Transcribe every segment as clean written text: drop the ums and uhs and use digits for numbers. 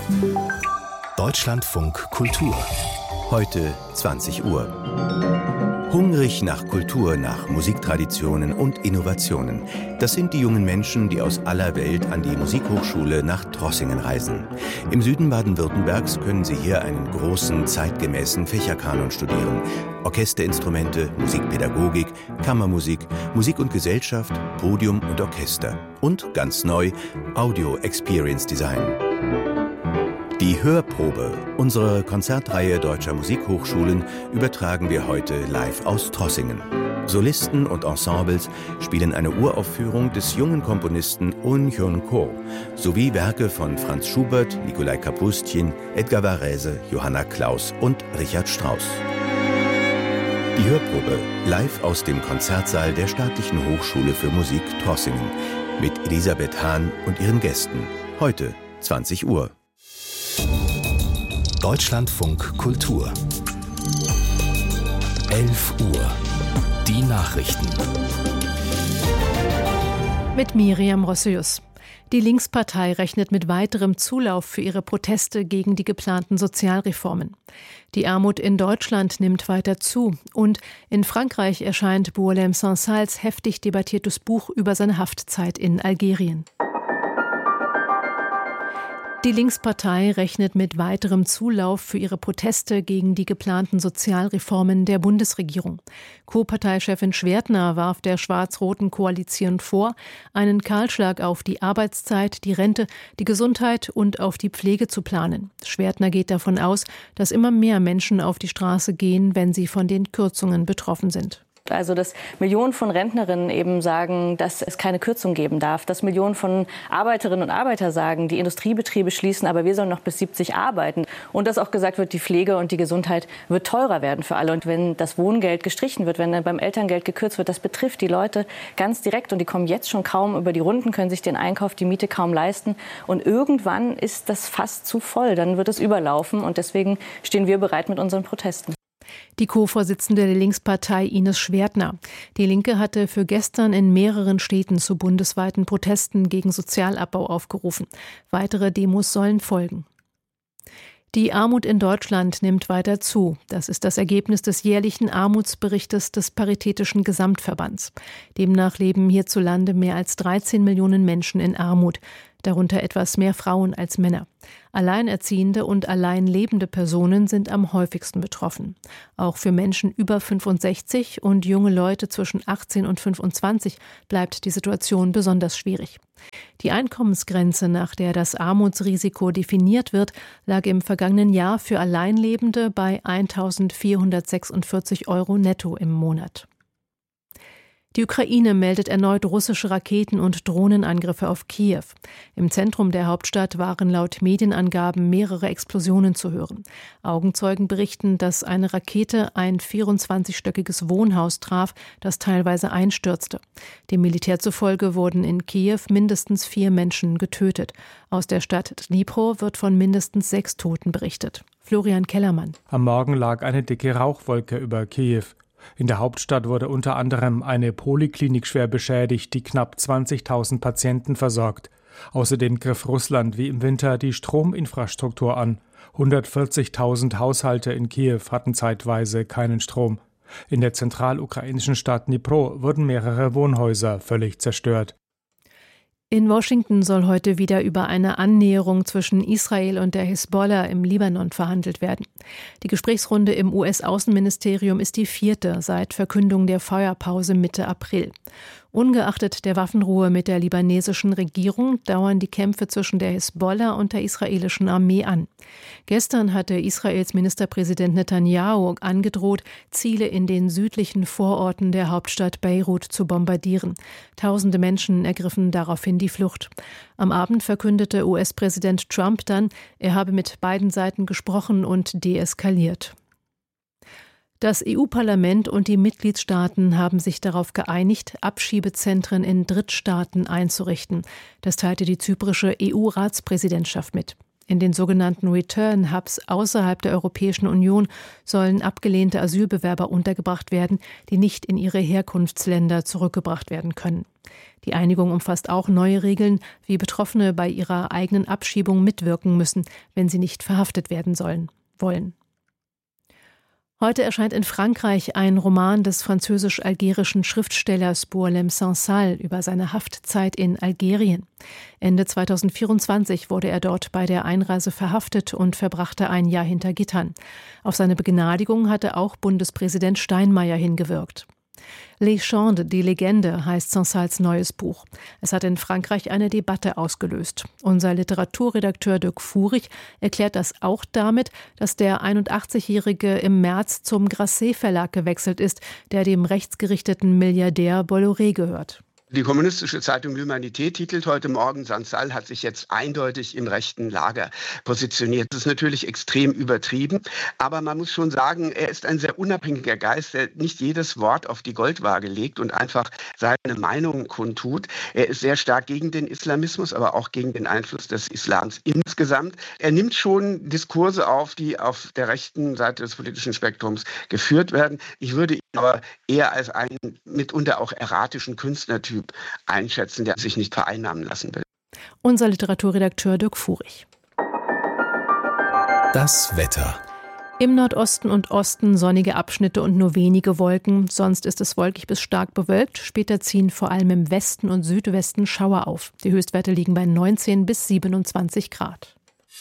Deutschlandfunk Kultur. Heute 20 Uhr. Hungrig nach Kultur, nach Musiktraditionen und Innovationen. Das sind die jungen Menschen, die aus aller Welt an die Musikhochschule nach Trossingen reisen. Im Süden Baden-Württembergs können sie hier einen großen, zeitgemäßen Fächerkanon studieren. Orchesterinstrumente, Musikpädagogik, Kammermusik, Musik und Gesellschaft, Podium und Orchester. Und ganz neu, Audio Experience Design. Die Hörprobe unserer Konzertreihe Deutscher Musikhochschulen übertragen wir heute live aus Trossingen. Solisten und Ensembles spielen eine Uraufführung des jungen Komponisten Oh Hyun-ko sowie Werke von Franz Schubert, Nikolai Kapustin, Edgar Varese, Johanna Klaus und Richard Strauss. Die Hörprobe live aus dem Konzertsaal der Staatlichen Hochschule für Musik Trossingen mit Elisabeth Hahn und ihren Gästen. Heute 20 Uhr. Deutschlandfunk Kultur. 11 Uhr. Die Nachrichten. Mit Miriam Rossius. Die Linkspartei rechnet mit weiterem Zulauf für ihre Proteste gegen die geplanten Sozialreformen. Die Armut in Deutschland nimmt weiter zu und in Frankreich erscheint Boualem Sansals heftig debattiertes Buch über seine Haftzeit in Algerien. Die Linkspartei rechnet mit weiterem Zulauf für ihre Proteste gegen die geplanten Sozialreformen der Bundesregierung. Co-Parteichefin Schwertner warf der schwarz-roten Koalition vor, einen Kahlschlag auf die Arbeitszeit, die Rente, die Gesundheit und auf die Pflege zu planen. Schwertner geht davon aus, dass immer mehr Menschen auf die Straße gehen, wenn sie von den Kürzungen betroffen sind. Also dass Millionen von Rentnerinnen eben sagen, dass es keine Kürzung geben darf, dass Millionen von Arbeiterinnen und Arbeitern sagen, die Industriebetriebe schließen, aber wir sollen noch bis 70 arbeiten. Und dass auch gesagt wird, die Pflege und die Gesundheit wird teurer werden für alle. Und wenn das Wohngeld gestrichen wird, wenn dann beim Elterngeld gekürzt wird, das betrifft die Leute ganz direkt. Und die kommen jetzt schon kaum über die Runden, können sich den Einkauf, die Miete kaum leisten. Und irgendwann ist das fast zu voll, dann wird es überlaufen. Und deswegen stehen wir bereit mit unseren Protesten. Die Co-Vorsitzende der Linkspartei Ines Schwertner. Die Linke hatte für gestern in mehreren Städten zu bundesweiten Protesten gegen Sozialabbau aufgerufen. Weitere Demos sollen folgen. Die Armut in Deutschland nimmt weiter zu. Das ist das Ergebnis des jährlichen Armutsberichtes des Paritätischen Gesamtverbands. Demnach leben hierzulande mehr als 13 Millionen Menschen in Armut, darunter etwas mehr Frauen als Männer. Alleinerziehende und allein lebende Personen sind am häufigsten betroffen. Auch für Menschen über 65 und junge Leute zwischen 18 und 25 bleibt die Situation besonders schwierig. Die Einkommensgrenze, nach der das Armutsrisiko definiert wird, lag im vergangenen Jahr für Alleinlebende bei 1.446 € netto im Monat. Die Ukraine meldet erneut russische Raketen- und Drohnenangriffe auf Kiew. Im Zentrum der Hauptstadt waren laut Medienangaben mehrere Explosionen zu hören. Augenzeugen berichten, dass eine Rakete ein 24-stöckiges Wohnhaus traf, das teilweise einstürzte. Dem Militär zufolge wurden in Kiew mindestens 4 Menschen getötet. Aus der Stadt Dnipro wird von mindestens 6 Toten berichtet. Florian Kellermann. Am Morgen lag eine dicke Rauchwolke über Kiew. In der Hauptstadt wurde unter anderem eine Poliklinik schwer beschädigt, die knapp 20.000 Patienten versorgt. Außerdem griff Russland wie im Winter die Strominfrastruktur an. 140.000 Haushalte in Kiew hatten zeitweise keinen Strom. In der zentralukrainischen Stadt Dnipro wurden mehrere Wohnhäuser völlig zerstört. In Washington soll heute wieder über eine Annäherung zwischen Israel und der Hisbollah im Libanon verhandelt werden. Die Gesprächsrunde im US-Außenministerium ist die 4. seit Verkündung der Feuerpause Mitte April. Ungeachtet der Waffenruhe mit der libanesischen Regierung dauern die Kämpfe zwischen der Hisbollah und der israelischen Armee an. Gestern hatte Israels Ministerpräsident Netanyahu angedroht, Ziele in den südlichen Vororten der Hauptstadt Beirut zu bombardieren. Tausende Menschen ergriffen daraufhin die Flucht. Am Abend verkündete US-Präsident Trump dann, er habe mit beiden Seiten gesprochen und deeskaliert. Das EU-Parlament und die Mitgliedstaaten haben sich darauf geeinigt, Abschiebezentren in Drittstaaten einzurichten. Das teilte die zyprische EU-Ratspräsidentschaft mit. In den sogenannten Return Hubs außerhalb der Europäischen Union sollen abgelehnte Asylbewerber untergebracht werden, die nicht in ihre Herkunftsländer zurückgebracht werden können. Die Einigung umfasst auch neue Regeln, wie Betroffene bei ihrer eigenen Abschiebung mitwirken müssen, wenn sie nicht verhaftet werden wollen. Heute erscheint in Frankreich ein Roman des französisch-algerischen Schriftstellers Boualem Sansal über seine Haftzeit in Algerien. Ende 2024 wurde er dort bei der Einreise verhaftet und verbrachte ein Jahr hinter Gittern. Auf seine Begnadigung hatte auch Bundespräsident Steinmeier hingewirkt. Les Champs, die Legende, heißt Sansals neues Buch. Es hat in Frankreich eine Debatte ausgelöst. Unser Literaturredakteur Dirk Furich erklärt das auch damit, dass der 81-Jährige im März zum Grasset Verlag gewechselt ist, der dem rechtsgerichteten Milliardär Bolloré gehört. Die kommunistische Zeitung L'Humanité titelt heute Morgen, Sansal hat sich jetzt eindeutig im rechten Lager positioniert. Das ist natürlich extrem übertrieben, aber man muss schon sagen, er ist ein sehr unabhängiger Geist, der nicht jedes Wort auf die Goldwaage legt und einfach seine Meinung kundtut. Er ist sehr stark gegen den Islamismus, aber auch gegen den Einfluss des Islams insgesamt. Er nimmt schon Diskurse auf, die auf der rechten Seite des politischen Spektrums geführt werden. Ich würde ihn aber eher als einen mitunter auch erratischen Künstlertyp einschätzen, der sich nicht vereinnahmen lassen will. Unser Literaturredakteur Dirk Furich. Das Wetter. Im Nordosten und Osten sonnige Abschnitte und nur wenige Wolken. Sonst ist es wolkig bis stark bewölkt. Später ziehen vor allem im Westen und Südwesten Schauer auf. Die Höchstwerte liegen bei 19 bis 27 Grad.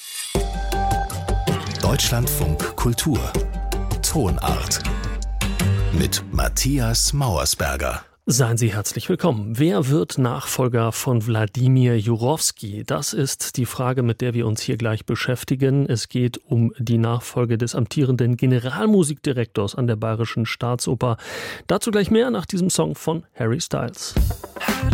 Deutschlandfunk Kultur. Tonart. Mit Matthias Mauersberger. Seien Sie herzlich willkommen. Wer wird Nachfolger von Wladimir Jurowski? Das ist die Frage, mit der wir uns hier gleich beschäftigen. Es geht um die Nachfolge des amtierenden Generalmusikdirektors an der Bayerischen Staatsoper. Dazu gleich mehr nach diesem Song von Harry Styles.